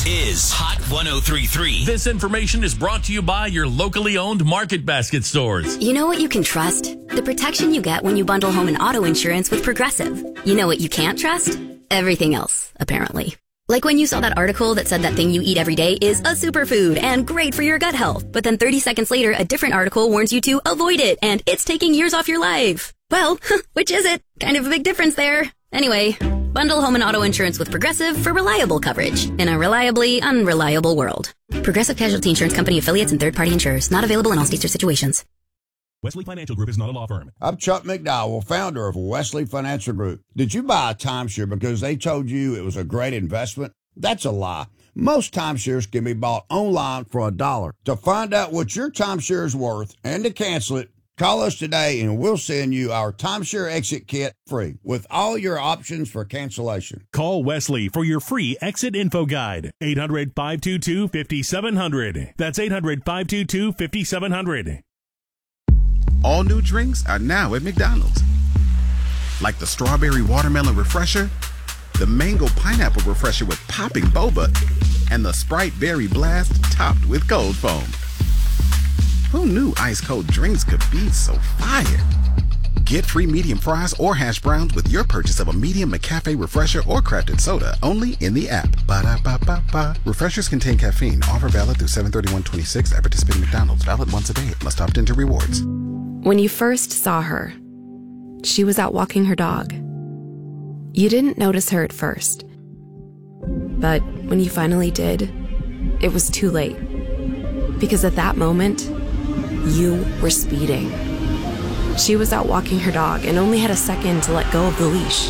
is Hot 103.3. This information is brought to you by your locally owned Market Basket stores. You know what you can trust? The protection you get when you bundle home and auto insurance with Progressive. You know what you can't trust? Everything else, apparently. Like when you saw that article that said that thing you eat every day is a superfood and great for your gut health. But then 30 seconds later, a different article warns you to avoid it and it's taking years off your life. Well, which is it? Kind of a big difference there. Anyway, bundle home and auto insurance with Progressive for reliable coverage in a reliably unreliable world. Progressive Casualty Insurance Company affiliates and third-party insurers. Not available in all states or situations. Wesley Financial Group is not a law firm. I'm Chuck McDowell, founder of Wesley Financial Group. Did you buy a timeshare because they told you it was a great investment? That's a lie. Most timeshares can be bought online for $1. To find out what your timeshare is worth and to cancel it, call us today and we'll send you our timeshare exit kit free with all your options for cancellation. Call Wesley for your free exit info guide. 800-522-5700. That's 800-522-5700. All new drinks are now at McDonald's. Like the strawberry watermelon refresher, the mango pineapple refresher with popping boba, and the Sprite berry blast topped with cold foam. Who knew ice cold drinks could be so fire? Get free medium fries or hash browns with your purchase of a medium McCafe refresher or crafted soda only in the app. Ba-da-ba-ba-ba. Refreshers contain caffeine. Offer valid through 7/31/26 at participating McDonald's. Valid once a day. Must opt into rewards. When you first saw her, she was out walking her dog. You didn't notice her at first. But when you finally did, it was too late. Because at that moment, you were speeding. She was out walking her dog and only had a second to let go of the leash.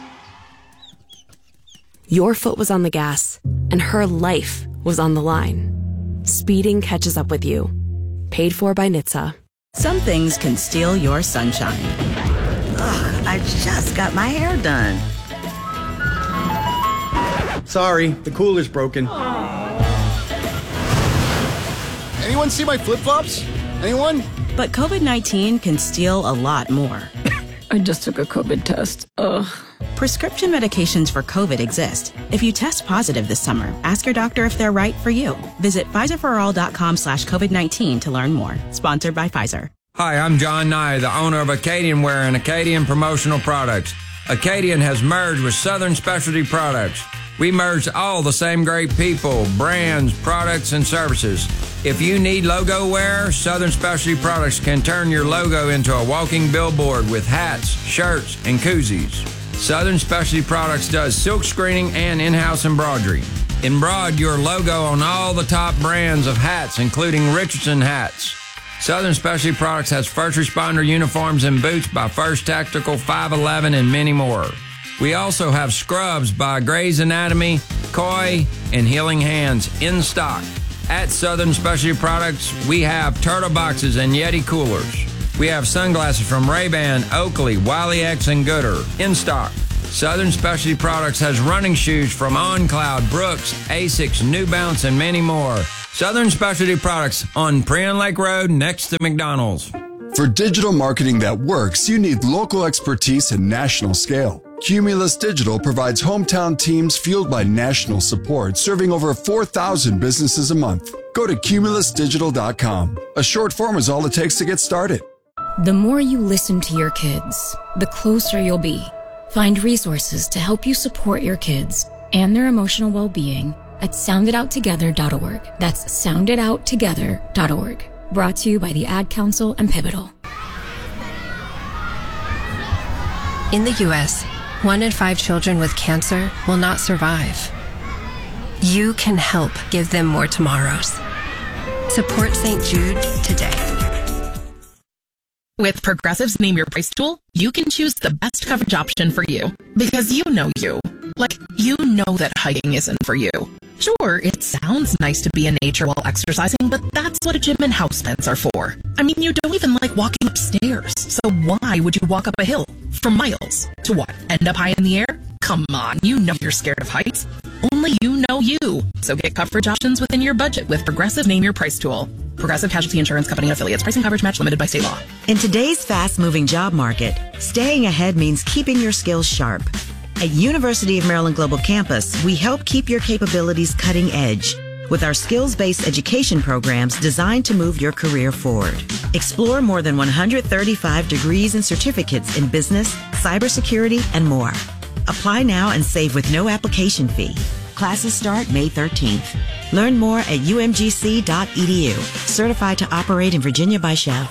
Your foot was on the gas, and her life was on the line. Speeding catches up with you. Paid for by NHTSA. Some things can steal your sunshine. Ugh, I just got my hair done. Sorry, the cooler's broken. Anyone see my flip-flops? Anyone? But COVID-19 can steal a lot more. I just took a COVID test. Ugh. Prescription medications for COVID exist. If you test positive this summer, ask your doctor if they're right for you. Visit PfizerForAll.com/COVID-19 to learn more. Sponsored by Pfizer. Hi, I'm John Nye, the owner of Acadian Wear and Acadian Promotional Products. Acadian has merged with Southern Specialty Products. We merged all the same great people, brands, products, and services. If you need logo wear, Southern Specialty Products can turn your logo into a walking billboard with hats, shirts, and koozies. Southern Specialty Products does silk screening and in-house embroidery. Embroider your logo on all the top brands of hats, including Richardson hats. Southern Specialty Products has first responder uniforms and boots by First Tactical, 511, and many more. We also have scrubs by Grey's Anatomy, Koi, and Healing Hands in stock. At Southern Specialty Products, we have turtle boxes and Yeti coolers. We have sunglasses from Ray-Ban, Oakley, Wiley X, and Gooder in stock. Southern Specialty Products has running shoes from OnCloud, Brooks, Asics, New Balance, and many more. Southern Specialty Products on Prien Lake Road next to McDonald's. For digital marketing that works, you need local expertise and national scale. Cumulus Digital provides hometown teams fueled by national support, serving over 4,000 businesses a month. Go to cumulusdigital.com. A short form is all it takes to get started. The more you listen to your kids, the closer you'll be. Find resources to help you support your kids and their emotional well-being at sounditouttogether.org. That's sounditouttogether.org. Brought to you by the Ad Council and Pivotal. In the U.S., 1 in 5 children with cancer will not survive. You can help give them more tomorrows. Support St. Jude today. With Progressive's Name Your Price tool, you can choose the best coverage option for you. Because you know you. Like, you know that hiking isn't for you. Sure, it sounds nice to be in nature while exercising, but that's what a gym and house beds are for. I mean, you don't even like walking upstairs, so why would you walk up a hill for miles? To what, end up high in the air? Come on, you know you're scared of heights. Only you know you. So get coverage options within your budget with Progressive Name Your Price tool. Progressive Casualty Insurance Company and affiliates. Pricing coverage match limited by state law. In today's fast-moving job market, staying ahead means keeping your skills sharp. At University of Maryland Global Campus, we help keep your capabilities cutting edge with our skills-based education programs designed to move your career forward. Explore more than 135 degrees and certificates in business, cybersecurity, and more. Apply now and save with no application fee. Classes start May 13th. Learn more at umgc.edu. Certified to operate in Virginia by Chef.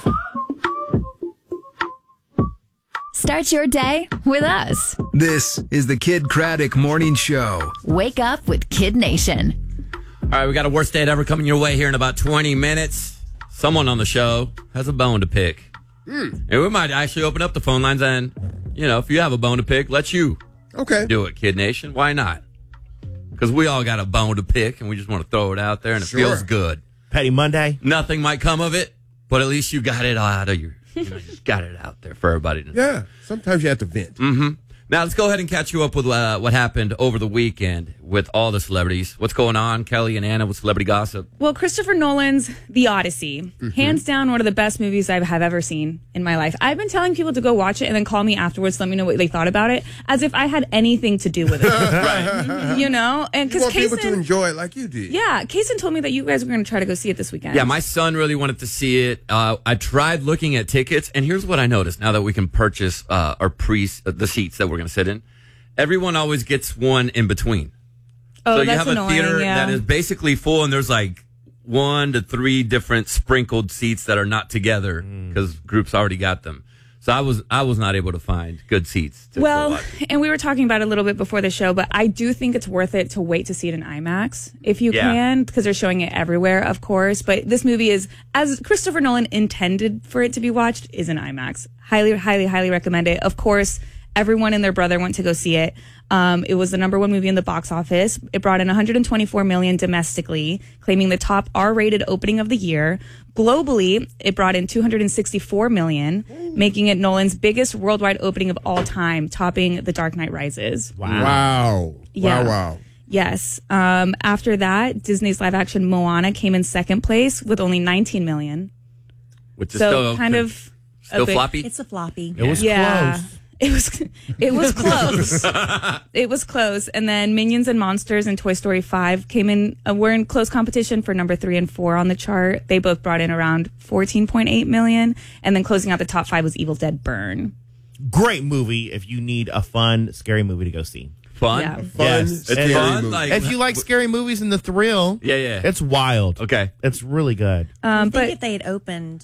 Start your day with us. This is the Kid Craddock Morning Show. Wake up with Kid Nation. All right, we got a worst date ever coming your way here in about 20 minutes. Someone on the show has a bone to pick. And we might actually open up the phone lines and, if you have a bone to pick, let you do it, Kid Nation. Why not? Because we all got a bone to pick, and we just want to throw it out there, and it feels good. Petty Monday. Nothing might come of it, but at least you got it out of your... just got it out there for everybody to know. Yeah, sometimes you have to vent. Mm-hmm. Now, let's go ahead and catch you up with what happened over the weekend with all the celebrities. What's going on, Kelly and Anna, with celebrity gossip? Well, Christopher Nolan's The Odyssey. Hands down, one of the best movies I have ever seen in my life. I've been telling people to go watch it and then call me afterwards to let me know what they thought about it, as if I had anything to do with it. Right. And You because want people to enjoy it like you did. Yeah, Kaysen told me that you guys were going to try to go see it this weekend. Yeah, my son really wanted to see it. I tried looking at tickets, and here's what I noticed now that we can purchase the seats that we're going to sit in. Everyone always gets one in between. Oh, so you that's have a annoying, theater yeah. that is basically full, and there's like 1 to 3 different sprinkled seats that are not together because groups already got them. So I was not able to find good seats. Well, and we were talking about it a little bit before the show, but I do think it's worth it to wait to see it in IMAX if you can, because they're showing it everywhere, of course. But this movie is, as Christopher Nolan intended for it to be watched, is in IMAX. Highly, highly, highly recommend it. Of course, everyone and their brother went to go see it. It was the #1 movie in the box office. It brought in $124 million domestically, claiming the top R-rated opening of the year. Globally, it brought in $264 million, making it Nolan's biggest worldwide opening of all time, topping The Dark Knight Rises. Wow. Yeah. Wow. Yes. After that, Disney's live-action Moana came in second place with only $19 million. Which is still floppy? It's a floppy. It was close. It was close. It was close. And then Minions and Monsters and Toy Story 5 were in close competition for number 3 and 4 on the chart. They both brought in around $14.8 million. And then closing out the top 5 was Evil Dead Burn. Great movie if you need a fun, scary movie to go see. Fun? Yeah. Yes. It's fun? Like, if you like scary movies and the thrill, yeah. it's wild. Okay. It's really good. I think if they had opened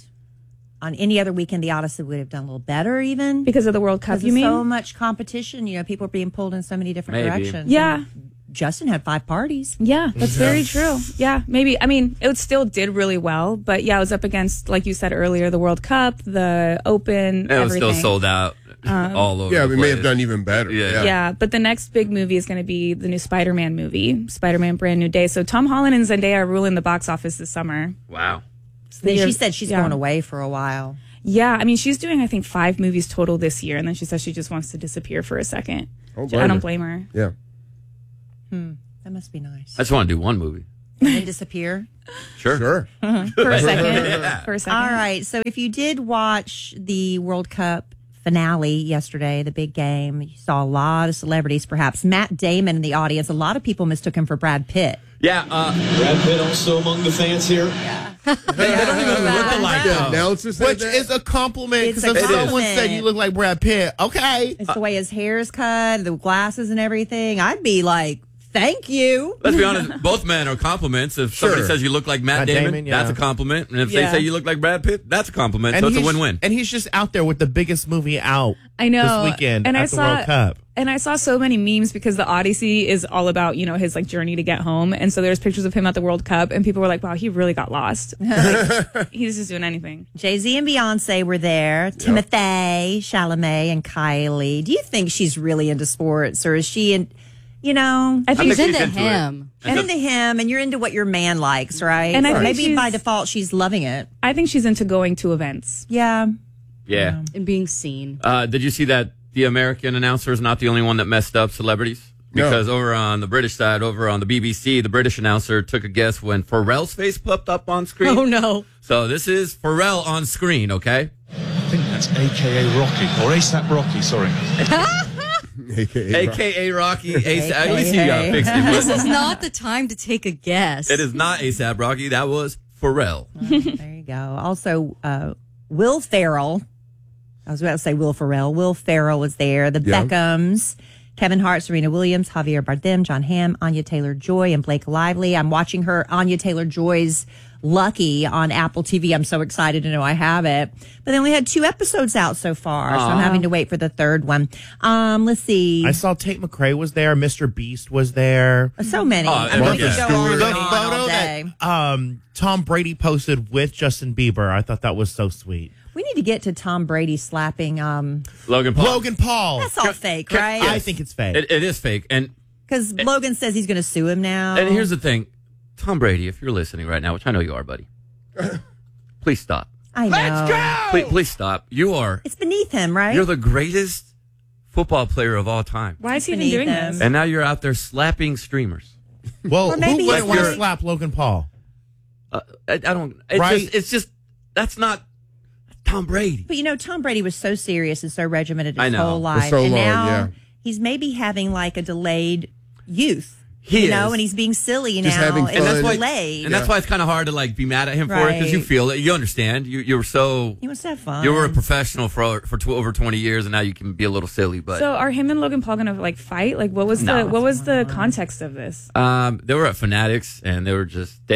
on any other weekend, The Odyssey would have done a little better, even because of the World Cup. You mean so much competition? People are being pulled in so many different directions. Yeah, and Justin had 5 parties. Yeah, that's very true. Yeah, maybe. I mean, it still did really well, but yeah, it was up against, like you said earlier, the World Cup, the Open. It was still sold out all over. Yeah, the we may place. have done even better. Yeah, but the next big movie is going to be the new Spider-Man movie, Spider-Man: Brand New Day. So Tom Holland and Zendaya are ruling the box office this summer. Wow. She said she's going away for a while. Yeah, I mean, she's doing, I think, 5 movies total this year, and then she says she just wants to disappear for a second. I don't blame her. Yeah. That must be nice. I just want to do one movie. And then disappear? Sure. For a second. For a second. All right, so if you did watch the World Cup finale yesterday, the big game, you saw a lot of celebrities, perhaps Matt Damon in the audience. A lot of people mistook him for Brad Pitt. Yeah. Brad Pitt also among the fans here. Yeah. They don't even look alike. Which is a compliment, It's because a if someone compliment. said you look like Brad Pitt, okay. It's the way his hair is cut, the glasses and everything. I'd be like, thank you. Let's be honest, both men are compliments. If somebody says you look like Matt Damon, that's a compliment. And if they say you look like Brad Pitt, that's a compliment. So it's a win-win. And he's just out there with the biggest movie out I know. this weekend and at the World Cup. And I saw so many memes because the Odyssey is all about, his journey to get home. And so there's pictures of him at the World Cup and people were like, wow, he really got lost. He's just doing anything. Jay-Z and Beyonce were there. Timothée Chalamet and Kylie. Do you think she's really into sports, or is she in, I think she's she's into into him. And into him, and you're into what your man likes, right? And I So think maybe by default she's loving it. I think she's into going to events. Yeah. Yeah. And being seen. Did you see that the American announcer is not the only one that messed up celebrities? Because over on the British side, over on the BBC, the British announcer took a guess when Pharrell's face popped up on screen. Oh, no. So this is Pharrell on screen, okay? I think that's AKA Rocky, or ASAP Rocky, sorry. AKA Rocky. At least you got fixed it. This is not the time to take a guess. It is not ASAP Rocky. That was Pharrell. There you go. Also, Will Ferrell. I was about to say Will Ferrell. Will Ferrell was there. The Beckhams. Kevin Hart, Serena Williams, Javier Bardem, John Hamm, Anya Taylor-Joy, and Blake Lively. I'm watching Anya Taylor-Joy's Lucky on Apple TV. I'm so excited to know I have it. But then we had 2 episodes out so far, so I'm having to wait for the 3rd one. Let's see. I saw Tate McRae was there. Mr. Beast was there. So many. I mean, we could go on and The on all photo day. that Tom Brady posted with Justin Bieber, I thought that was so sweet. We need to get to Tom Brady slapping Logan Paul. Logan Paul. That's all fake, right? I think it's fake. It is fake. Because Logan says he's going to sue him now. And here's the thing. Tom Brady, if you're listening right now, which I know you are, buddy, please stop. I know. Let's go! Please stop. You are. It's beneath him, right? You're the greatest football player of all time. Why is he even doing this? And now you're out there slapping streamers. Well, Or maybe who wouldn't he's want to like- slap Logan Paul? I don't. It's Right? just that's not Tom Brady. But Tom Brady was so serious and so regimented I his know. whole For life. so and long, now yeah. he's maybe having like a delayed youth. He is. and he's being silly Just now. having It's fun. delayed. And that's why it's kind of hard to be mad at him for it because you Right. feel it. You understand. You were so. He wants to have fun. You were a professional for over 20 years, and now you can be a little silly. But So are him and Logan Paul going to fight? What was the context of this? they were at Fanatics, and they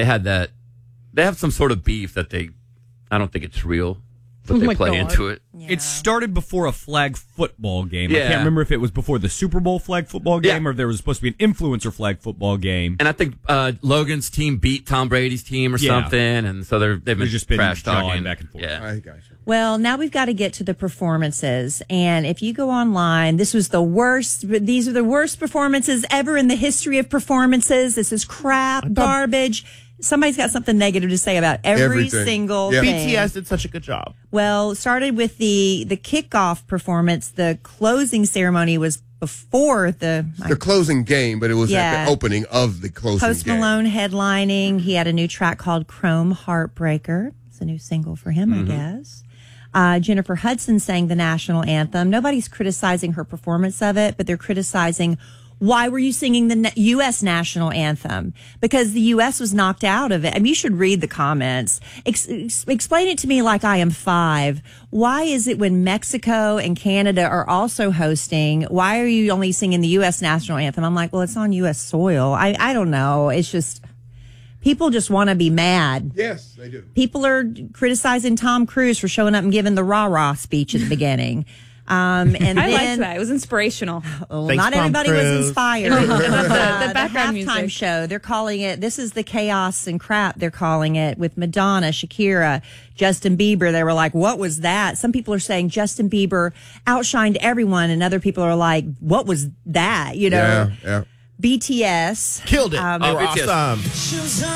have some sort of beef that I don't think it's real, but they play into it. It started before a flag football game. I Yeah. can't remember if it was before the Super Bowl flag football game or if there was supposed to be an influencer flag football game. And I think Logan's team beat Tom Brady's team or something, and so they've been just been trash talking jawing back and forth. Yeah. I got you. Well, now we've got to get to the performances. And if you go online, this was the worst. These are the worst performances ever in the history of performances. This is crap, garbage. Somebody's got something negative to say about every Everything. single Yeah. thing. BTS did such a good job. Well, it started with the kickoff performance. The closing ceremony was before the closing game, but it was Yeah. at the opening of the closing Post game. Malone headlining. He had a new track called Chrome Heartbreaker. It's a new single for him, I guess. Jennifer Hudson sang the national anthem. Nobody's criticizing her performance of it, but they're criticizing why were you singing the U.S. national anthem? Because the U.S. was knocked out of it. I mean, you should read the comments. Explain it to me like I am 5. Why is it when Mexico and Canada are also hosting, why are you only singing the U.S. national anthem? I'm like, well, it's on U.S. soil. I don't know. It's just, people just want to be mad. Yes, they do. People are criticizing Tom Cruise for showing up and giving the rah-rah speech at the beginning. And I then, liked that. It was inspirational. well, Thanks, not Tom everybody was Cruise. inspired. The background halftime music. show, they're calling it, this is the chaos and crap, they're calling it, with Madonna, Shakira, Justin Bieber. They were like, what was that? Some people are saying Justin Bieber outshined everyone, and other people are like, what was that? Yeah. BTS. Killed it. Um, They were BTS. awesome.